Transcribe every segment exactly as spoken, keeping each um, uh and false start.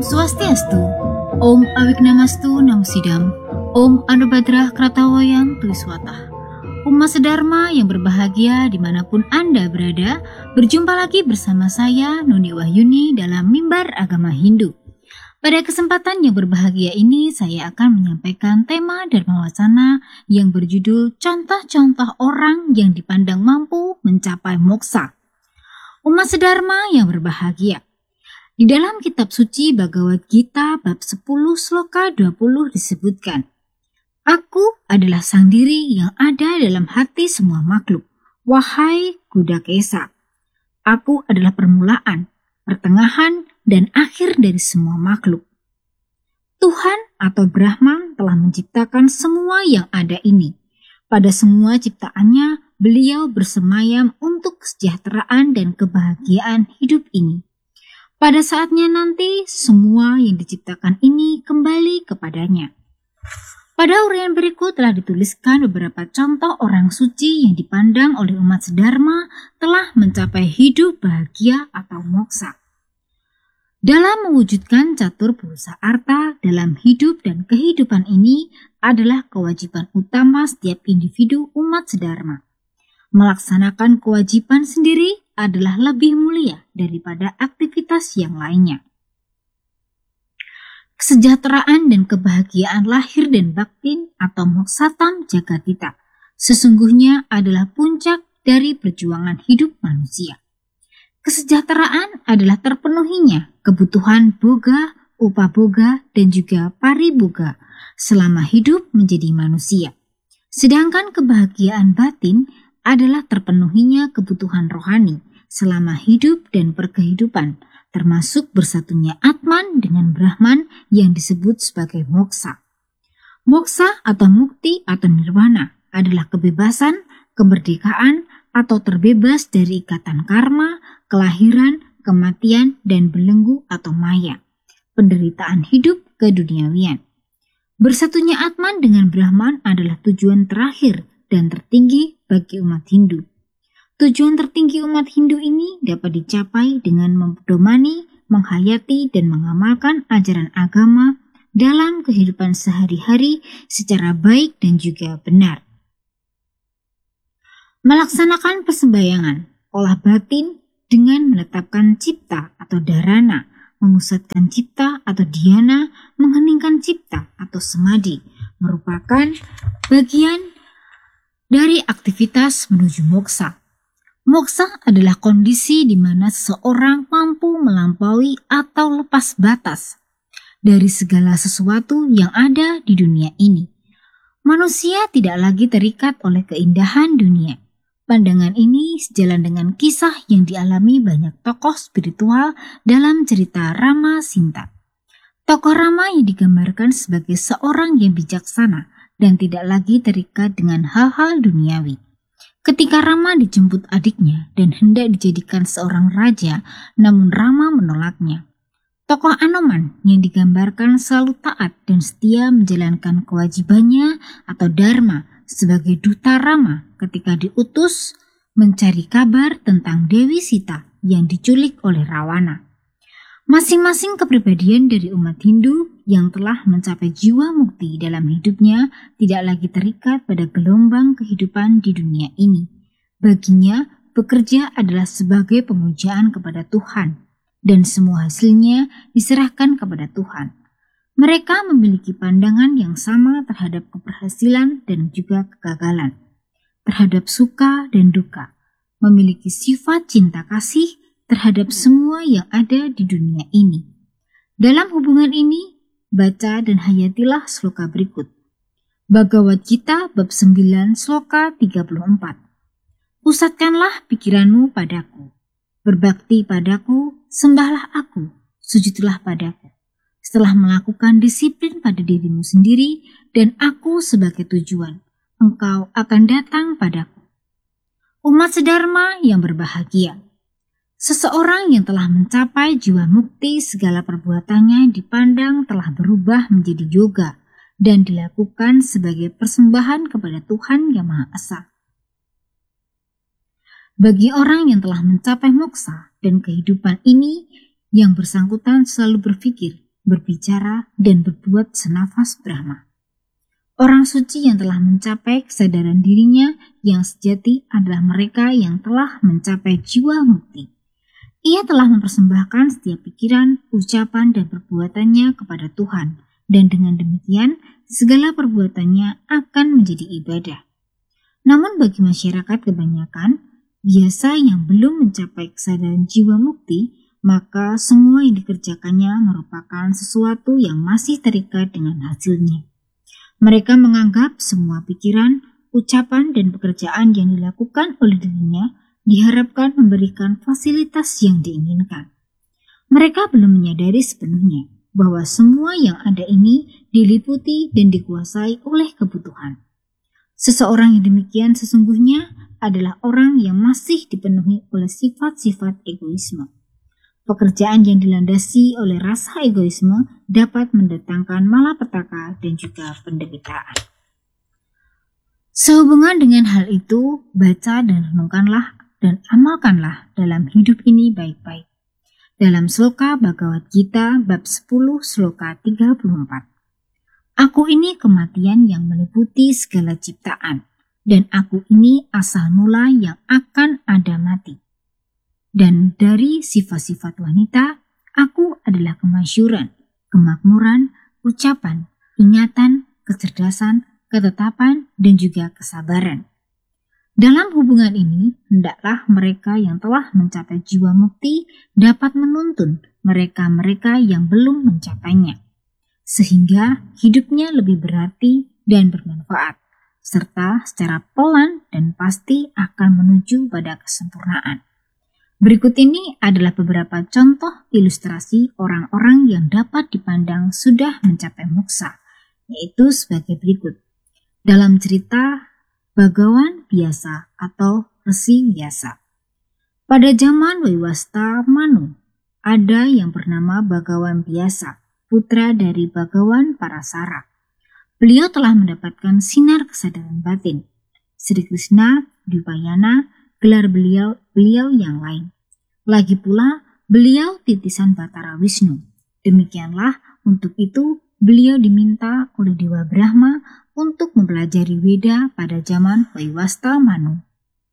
Swastiastu, Om Awiknamastu Namusidam, Om Anubadrah Kratawayang Tuiswatah. Umat Sedharma yang berbahagia dimanapun Anda berada, berjumpa lagi bersama saya Nuni Wahyuni dalam Mimbar Agama Hindu. Pada kesempatan yang berbahagia ini, saya akan menyampaikan tema Dharma Wacana yang berjudul Contoh-contoh orang yang dipandang mampu mencapai moksa. Umat Sedharma yang berbahagia, di dalam kitab suci Bhagavad Gita bab sepuluh sloka dua puluh disebutkan, Aku adalah sang diri yang ada dalam hati semua makhluk, wahai Gudakesa. Aku adalah permulaan, pertengahan, dan akhir dari semua makhluk. Tuhan atau Brahman telah menciptakan semua yang ada ini. Pada semua ciptaannya, beliau bersemayam untuk kesejahteraan dan kebahagiaan hidup ini. Pada saatnya nanti, semua yang diciptakan ini kembali kepadanya. Pada uraian berikut telah dituliskan beberapa contoh orang suci yang dipandang oleh umat Sedharma telah mencapai hidup bahagia atau moksa. Dalam mewujudkan catur pulusa arta dalam hidup dan kehidupan ini adalah kewajiban utama setiap individu umat Sedharma. Melaksanakan kewajiban sendiri adalah lebih mulia daripada aktivitas yang lainnya. Kesejahteraan dan kebahagiaan lahir dan batin atau moksatam jagatita sesungguhnya adalah puncak dari perjuangan hidup manusia. Kesejahteraan adalah terpenuhinya kebutuhan boga, upaboga, dan juga pariboga selama hidup menjadi manusia. Sedangkan kebahagiaan batin adalah terpenuhinya kebutuhan rohani selama hidup dan perkehidupan, termasuk bersatunya Atman dengan Brahman yang disebut sebagai moksa. Moksa atau mukti atau nirwana adalah kebebasan, kemerdekaan, atau terbebas dari ikatan karma, kelahiran, kematian, dan belenggu atau maya, penderitaan hidup keduniawian. Bersatunya Atman dengan Brahman adalah tujuan terakhir dan tertinggi bagi umat Hindu. Tujuan tertinggi umat Hindu ini dapat dicapai dengan mempedomani, menghayati, dan mengamalkan ajaran agama dalam kehidupan sehari-hari secara baik dan juga benar. Melaksanakan persembahyangan, olah batin dengan menetapkan cipta atau dharana, memusatkan cipta atau dhyana, mengheningkan cipta atau samadhi, merupakan bagian dari aktivitas menuju moksa. Moksa adalah kondisi di mana seseorang mampu melampaui atau lepas batas dari segala sesuatu yang ada di dunia ini. Manusia tidak lagi terikat oleh keindahan dunia. Pandangan ini sejalan dengan kisah yang dialami banyak tokoh spiritual dalam cerita Rama Sinta. Tokoh Rama yang digambarkan sebagai seorang yang bijaksana dan tidak lagi terikat dengan hal-hal duniawi. Ketika Rama dijemput adiknya dan hendak dijadikan seorang raja, namun Rama menolaknya. Tokoh Anoman yang digambarkan selalu taat dan setia menjalankan kewajibannya atau dharma sebagai duta Rama ketika diutus mencari kabar tentang Dewi Sita yang diculik oleh Rawana. Masing-masing kepribadian dari umat Hindu yang telah mencapai jiwa mukti dalam hidupnya tidak lagi terikat pada gelombang kehidupan di dunia ini. Baginya, bekerja adalah sebagai pemujaan kepada Tuhan, dan semua hasilnya diserahkan kepada Tuhan. Mereka memiliki pandangan yang sama terhadap keberhasilan dan juga kegagalan, terhadap suka dan duka, memiliki sifat cinta kasih terhadap semua yang ada di dunia ini. Dalam hubungan ini, baca dan hayatilah sloka berikut. Bhagavad Gita bab sembilan sloka tiga puluh empat. Pusatkanlah pikiranmu padaku, berbakti padaku, sembahlah aku, sujudlah padaku. Setelah melakukan disiplin pada dirimu sendiri dan aku sebagai tujuan, engkau akan datang padaku. Umat Sedharma yang berbahagia, seseorang yang telah mencapai jiwa mukti segala perbuatannya dipandang telah berubah menjadi yoga dan dilakukan sebagai persembahan kepada Tuhan Yang Maha Esa. Bagi orang yang telah mencapai moksa dan kehidupan ini, yang bersangkutan selalu berpikir berbicara, dan berbuat senafas Brahma. Orang suci yang telah mencapai kesadaran dirinya yang sejati adalah mereka yang telah mencapai jiwa mukti. Ia telah mempersembahkan setiap pikiran, ucapan, dan perbuatannya kepada Tuhan, dan dengan demikian segala perbuatannya akan menjadi ibadah. Namun bagi masyarakat kebanyakan, biasa yang belum mencapai kesadaran jiwa mukti, maka semua yang dikerjakannya merupakan sesuatu yang masih terikat dengan hasilnya. Mereka menganggap semua pikiran, ucapan, dan pekerjaan yang dilakukan oleh dirinya diharapkan memberikan fasilitas yang diinginkan. Mereka belum menyadari sepenuhnya bahwa semua yang ada ini diliputi dan dikuasai oleh kebutuhan. Seseorang yang demikian sesungguhnya adalah orang yang masih dipenuhi oleh sifat-sifat egoisme. Pekerjaan yang dilandasi oleh rasa egoisme dapat mendatangkan malapetaka dan juga penderitaan. Sehubungan dengan hal itu, baca dan renungkanlah dan amalkanlah dalam hidup ini baik-baik. Dalam Sloka Bhagavad Gita bab sepuluh Sloka tiga puluh empat. Aku ini kematian yang meliputi segala ciptaan, dan aku ini asal mula yang akan ada mati. Dan dari sifat-sifat wanita, aku adalah kemasyuran, kemakmuran, ucapan, ingatan, kecerdasan, ketetapan, dan juga kesabaran. Dalam hubungan ini, hendaklah mereka yang telah mencapai jiwa mukti dapat menuntun mereka-mereka yang belum mencapainya, sehingga hidupnya lebih berarti dan bermanfaat, serta secara pelan dan pasti akan menuju pada kesempurnaan. Berikut ini adalah beberapa contoh ilustrasi orang-orang yang dapat dipandang sudah mencapai moksa, yaitu sebagai berikut. Dalam cerita Bagawan Biasa atau Resi Biasa. Pada zaman Waiwasta Manu, ada yang bernama Bagawan Biasa, putra dari Bagawan Parasara. Beliau telah mendapatkan sinar kesadaran batin. Sri Krishna, Dvayana, gelar beliau beliau yang lain. Lagi pula, beliau titisan Batara Wisnu. Demikianlah, untuk itu beliau diminta oleh Dewa Brahma untuk mempelajari Weda pada zaman Waiwasta Manu.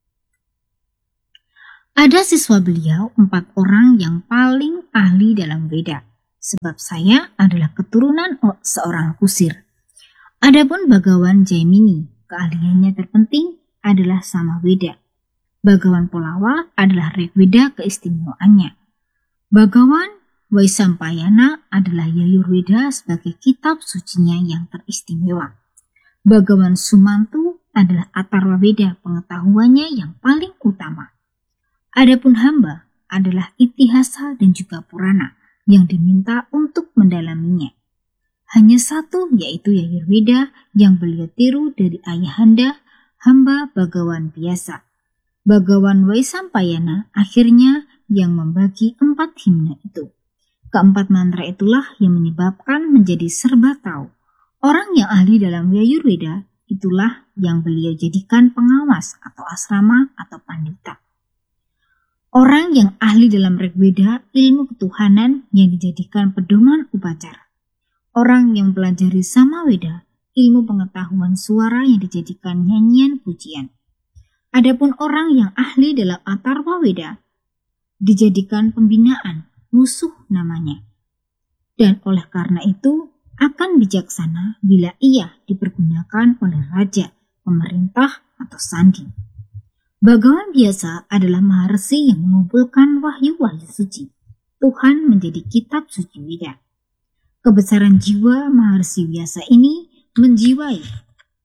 Ada siswa beliau empat orang yang paling ahli dalam Weda, sebab saya adalah keturunan seorang kusir. Adapun Bagawan Jaimini, keahliannya terpenting adalah Sama Weda. Bagawan Polawa adalah Rigveda keistimewaannya. Bagawan Vaisampayana adalah Yajurveda sebagai kitab sucinya yang teristimewa. Bagawan Sumantu adalah Atharva Veda pengetahuannya yang paling utama. Adapun hamba adalah Itihasa dan juga Purana yang diminta untuk mendalaminya. Hanya satu, yaitu Yajurveda yang beliau tiru dari ayahanda hamba Bagawan Biasa. Bagawan Vaisampayana akhirnya yang membagi empat himna itu. Keempat mantra itulah yang menyebabkan menjadi serba tahu. Orang yang ahli dalam Yajurveda itulah yang beliau jadikan pengawas atau asrama atau pandita. Orang yang ahli dalam Rigveda, ilmu ketuhanan yang dijadikan pedoman upacara. Orang yang mempelajari Samaveda, ilmu pengetahuan suara yang dijadikan nyanyian pujian. Adapun orang yang ahli dalam Atharva Veda dijadikan pembinaan, musuh namanya. Dan oleh karena itu akan bijaksana bila ia dipergunakan oleh raja, pemerintah, atau sandi. Bagawan Biasa adalah maharsi yang mengumpulkan wahyu-wahyu suci. Tuhan menjadi kitab suci Weda. Kebesaran jiwa maharsi Biasa ini menjiwai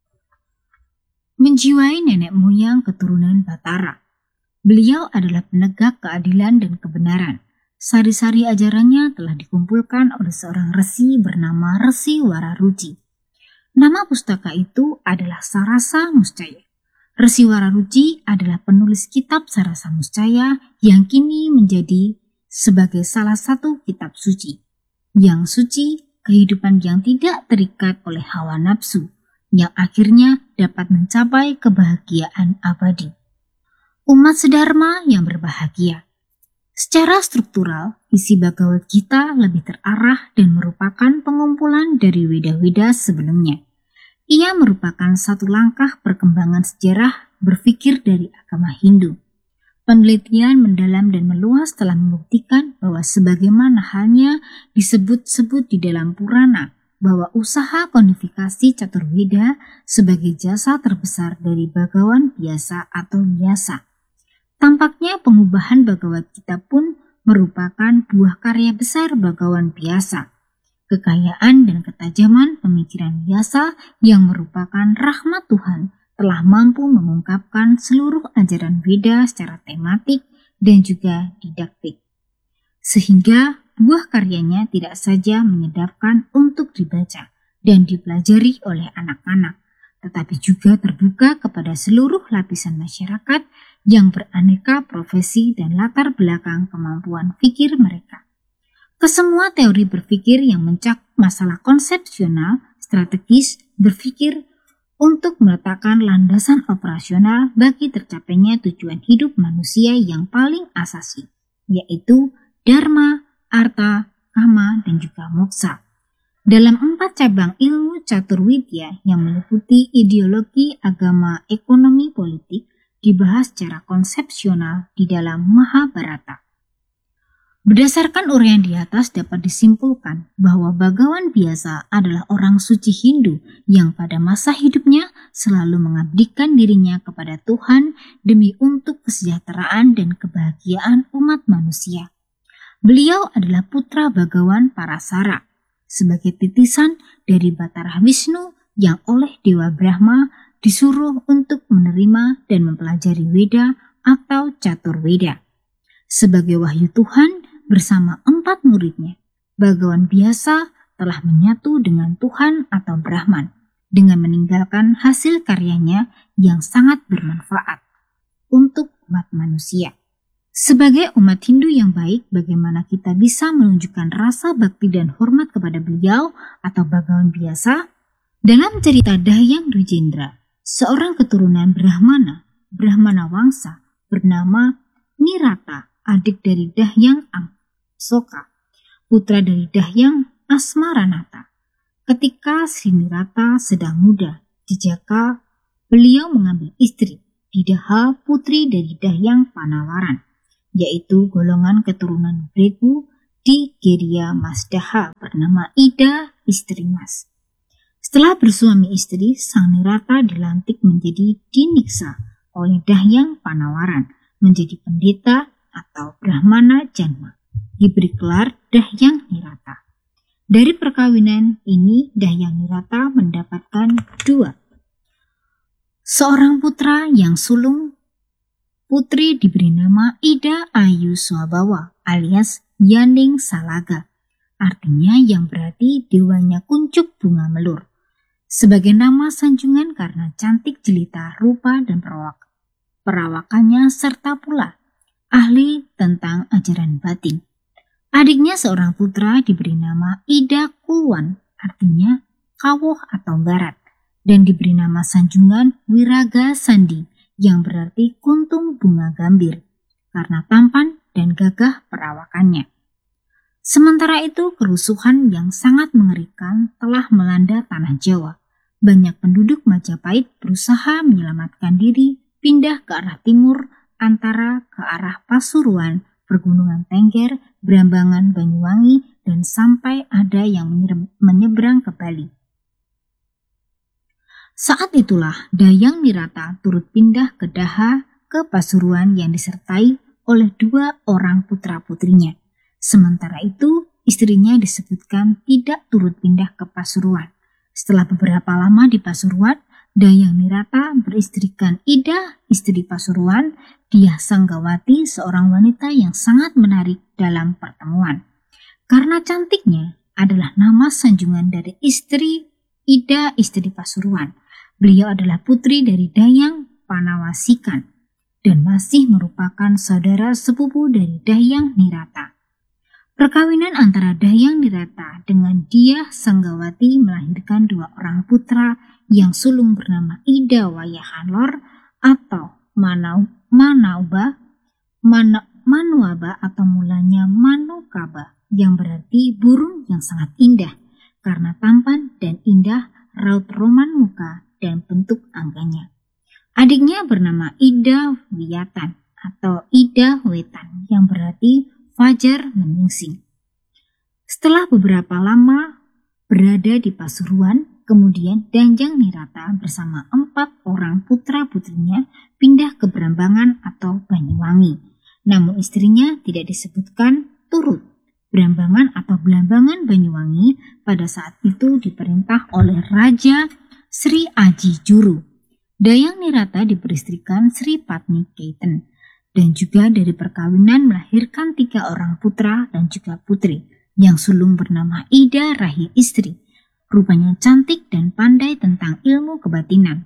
menjiwai nenek moyang keturunan Batara. Beliau adalah penegak keadilan dan kebenaran. Sari-sari ajarannya telah dikumpulkan oleh seorang resi bernama Resi Wararuci. Nama pustaka itu adalah Sarasa Muscaya. Resi Wararuci adalah penulis kitab Sarasa Muscaya yang kini menjadi sebagai salah satu kitab suci. Yang suci, kehidupan yang tidak terikat oleh hawa nafsu, yang akhirnya dapat mencapai kebahagiaan abadi. Umat sedharma yang berbahagia. Secara struktural, isi Bhagavad Gita lebih terarah dan merupakan pengumpulan dari Weda-Weda sebelumnya. Ia merupakan satu langkah perkembangan sejarah berpikir dari agama Hindu. Penelitian mendalam dan meluas telah membuktikan bahwa sebagaimana halnya disebut-sebut di dalam Purana, bahwa usaha kodifikasi Caturveda sebagai jasa terbesar dari bagawan biasa atau Vyasa. Tampaknya pengubahan Bhagavad Gita pun merupakan buah karya besar bagawan biasa. Kekayaan dan ketajaman pemikiran Vyasa yang merupakan rahmat Tuhan telah mampu mengungkapkan seluruh ajaran Veda secara tematik dan juga didaktik. Sehingga buah karyanya tidak saja menyedapkan untuk dibaca dan dipelajari oleh anak-anak, tetapi juga terbuka kepada seluruh lapisan masyarakat yang beraneka profesi dan latar belakang kemampuan pikir mereka. Kesemua teori berpikir yang mencakup masalah konsepsional, strategis, berpikir untuk meletakkan landasan operasional bagi tercapainya tujuan hidup manusia yang paling asasi, yaitu Dharma, Artha, Kama, dan juga Moksa. Dalam empat cabang ilmu Caturvidya yang meliputi ideologi, agama, ekonomi, politik, dibahas secara konsepsional di dalam Mahabharata. Berdasarkan uraian di atas dapat disimpulkan bahwa bagawan biasa adalah orang suci Hindu yang pada masa hidupnya selalu mengabdikan dirinya kepada Tuhan demi untuk kesejahteraan dan kebahagiaan umat manusia. Beliau adalah putra bagawan Parasara sebagai titisan dari Batara Wisnu yang oleh Dewa Brahma disuruh untuk menerima dan mempelajari Weda atau Caturveda. Sebagai wahyu Tuhan bersama empat muridnya, bagawan biasa telah menyatu dengan Tuhan atau Brahman dengan meninggalkan hasil karyanya yang sangat bermanfaat untuk umat manusia. Sebagai umat Hindu yang baik, bagaimana kita bisa menunjukkan rasa bakti dan hormat kepada beliau atau bagawan biasa? Dalam cerita Dahyang Dwijendra, seorang keturunan Brahmana, Brahmana Wangsa bernama Nirata, adik dari Dahyang Soka, putra dari Dahyang Asmaranata. Ketika Sri Nirata sedang muda, di Jaka, beliau mengambil istri, Didaha, putri dari Dahyang Panawaran, yaitu golongan keturunan Bregu di Geria Masdaha bernama Ida, istri Mas. Setelah bersuami istri, Sang Nirata dilantik menjadi Diniksa oleh Dahyang Panawaran, menjadi pendeta atau Brahmana Janma, diberi gelar Dahyang Nirata. Dari perkawinan ini, Dahyang Nirata mendapatkan dua. Seorang putra yang sulung, putri diberi nama Ida Ayu Swabawa alias Yaning Salaga, artinya yang berarti dewanya kuncup bunga melur, sebagai nama sanjungan karena cantik jelita rupa dan perawak, perawakannya serta pula ahli tentang ajaran batin. Adiknya seorang putra diberi nama Ida Kulwan, artinya kawuh atau barat, dan diberi nama sanjungan Wiraga Sandi yang berarti kuntum bunga gambir, karena tampan dan gagah perawakannya. Sementara itu, kerusuhan yang sangat mengerikan telah melanda tanah Jawa. Banyak penduduk Majapahit berusaha menyelamatkan diri, pindah ke arah timur, antara ke arah Pasuruan, Pergunungan Tengger, Brambangan, Banyuwangi, dan sampai ada yang menyeberang ke Bali. Saat itulah Dahyang Nirata turut pindah ke Daha ke Pasuruan yang disertai oleh dua orang putra-putrinya. Sementara itu, istrinya disebutkan tidak turut pindah ke Pasuruan. Setelah beberapa lama di Pasuruan, Dahyang Nirata beristrikan Ida, istri Pasuruan, Dyah Sanggawati, seorang wanita yang sangat menarik dalam pertemuan. Karena cantiknya adalah nama sanjungan dari istri Ida, istri Pasuruan. Beliau adalah putri dari Dahyang Panawasikan dan masih merupakan saudara sepupu dari Dahyang Nirata. Perkawinan antara Dahyang Nirata dengan Dyah Sanggawati melahirkan dua orang putra yang sulung bernama Ida Wayahanlor atau Manau, Manauba, Mana, Manuaba atau mulanya Manukaba yang berarti burung yang sangat indah karena tampan dan indah raut roman muka dan bentuk angganya. Adiknya bernama Ida Wiyatan atau Ida Wetan yang berarti fajar menyingsing. Setelah beberapa lama berada di Pasuruan, kemudian Danjang Nirata bersama empat orang putra-putrinya pindah ke Brambangan atau Banyuwangi. Namun istrinya tidak disebutkan turut. Brambangan atau Blambangan Banyuwangi pada saat itu diperintah oleh Raja Sri Aji Juru. Dayang Nirata diperistrikan Sri Patni Keiten dan juga dari perkawinan melahirkan tiga orang putra dan juga putri yang sulung bernama Ida Rahi Istri. Rupanya cantik dan pandai tentang ilmu kebatinan.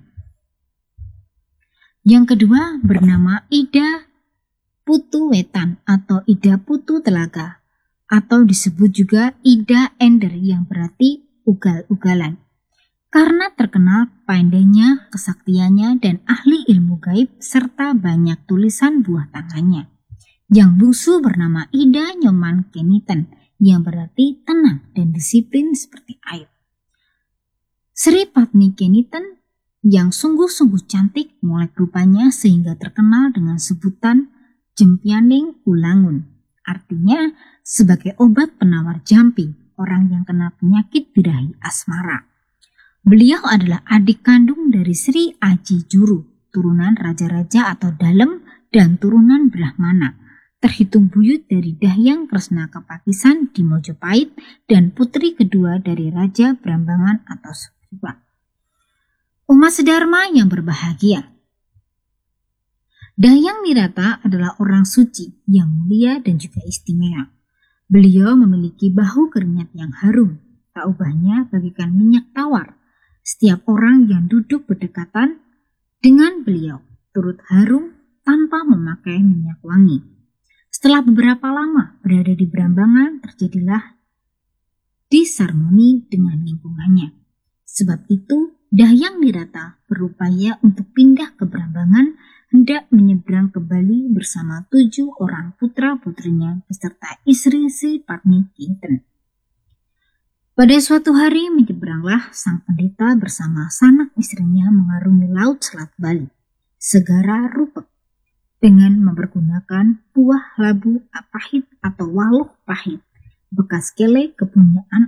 Yang kedua bernama Ida Putu Wetan atau Ida Putu Telaga atau disebut juga Ida Ender yang berarti ugal-ugalan. Karena terkenal pandainya, kesaktiannya dan ahli ilmu gaib serta banyak tulisan buah tangannya. Yang bungsu bernama Ida Nyoman Keniten yang berarti tenang dan disiplin seperti air. Sri Patni Keniten yang sungguh-sungguh cantik molek rupanya sehingga terkenal dengan sebutan Jempianing Ulangun. Artinya sebagai obat penawar jampi orang yang kena penyakit birahi asmara. Beliau adalah adik kandung dari Sri Aji Juru, turunan raja-raja atau dalem dan turunan Brahmana. Terhitung buyut dari Dahyang Kresna Kepakisan di Mojopahit dan putri kedua dari Raja Brambangan atau Sugriwa. Umat sedharma yang berbahagia. Dahyang Nirata adalah orang suci yang mulia dan juga istimewa. Beliau memiliki bahu keringat yang harum, tak ubahnya bagikan minyak tawar. Setiap orang yang duduk berdekatan dengan beliau turut harum tanpa memakai minyak wangi. Setelah beberapa lama berada di Brambangan, terjadilah disharmoni dengan lingkungannya. Sebab itu, Dahyang Nirata berupaya untuk pindah ke Brambangan, hendak menyeberang ke Bali bersama tujuh orang putra-putrinya beserta istri Sri Patni Keiten. Pada suatu hari menyeberanglah sang pendeta bersama sanak istrinya mengarungi laut Selat Bali, Segara Rupek, dengan mempergunakan buah labu apahit atau waluh pahit, bekas kele kepunyaan